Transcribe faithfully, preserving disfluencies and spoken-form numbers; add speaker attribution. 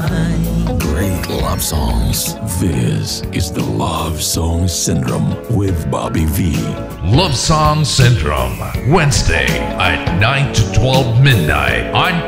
Speaker 1: mine.
Speaker 2: Great love songs. This is the Love Song Syndrome with Bobby V.
Speaker 3: Love Song Syndrome, Wednesday at nine to twelve midnight on